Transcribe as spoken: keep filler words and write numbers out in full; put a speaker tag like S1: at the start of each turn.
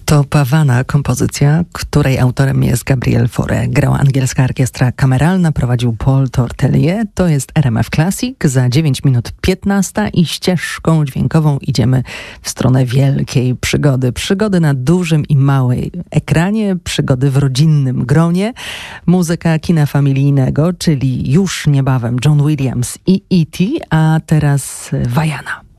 S1: To Pavana, kompozycja, której autorem jest Gabriel Fauré. Grała angielska orkiestra kameralna, prowadził Paul Tortelier. To jest R M F Classic, za dziewięć minut piętnaście i ścieżką dźwiękową idziemy w stronę wielkiej przygody. Przygody na dużym i małym ekranie, przygody w rodzinnym gronie. Muzyka kina familijnego, czyli już niebawem John Williams i E T, a teraz Vaiana.